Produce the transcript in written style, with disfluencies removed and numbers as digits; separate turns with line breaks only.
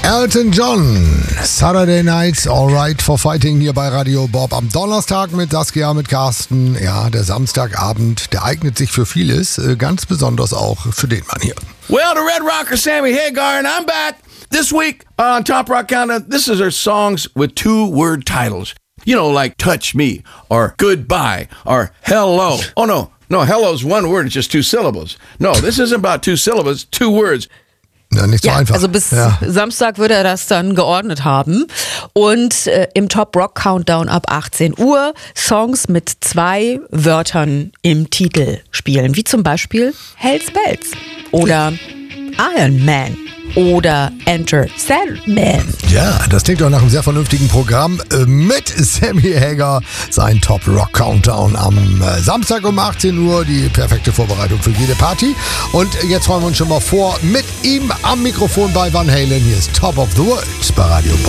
Elton John, Saturday Nights, Alright for Fighting hier bei Radio Bob. Am Donnerstag mit Saskia, mit Carsten. Ja, der Samstagabend, der eignet sich für vieles, ganz besonders auch für den Mann hier.
Well, the Red Rocker Sammy Hagar, and I'm back. This week on Top Rock Countdown, this is our songs with 2-word titles. You know, like Touch Me, or Goodbye, or Hello. Oh, no, hello's one word, it's just 2 syllables. No, this isn't about 2 syllables, 2 words.
Ja, nicht so einfach.
Also bis Samstag würde er das dann geordnet haben. Und im Top Rock Countdown ab 18 Uhr Songs mit 2 Wörtern im Titel spielen. Wie zum Beispiel Hells Bells oder Iron Man oder Enter Sandman.
Ja, das klingt doch nach einem sehr vernünftigen Programm mit Sammy Hagar, sein Top Rock Countdown am Samstag um 18 Uhr, die perfekte Vorbereitung für jede Party. Und jetzt freuen wir uns schon mal vor mit ihm am Mikrofon bei Van Halen. Hier ist Top of the World bei Radio Bob.